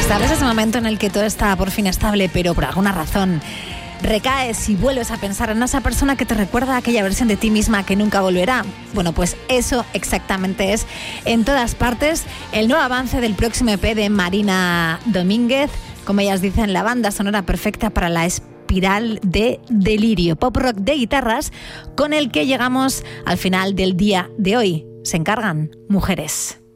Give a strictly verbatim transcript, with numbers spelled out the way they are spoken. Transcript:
¿Sabes ese momento en el que todo está por fin estable, pero por alguna razón recaes y vuelves a pensar en esa persona que te recuerda a aquella versión de ti misma que nunca volverá? Bueno, pues eso exactamente es En todas partes, el nuevo avance del próximo E P de Marina Domínguez. Como ellas dicen, la banda sonora perfecta para la espiral de delirio, pop rock de guitarras, con el que llegamos al final del día de hoy. Se encargan mujeres.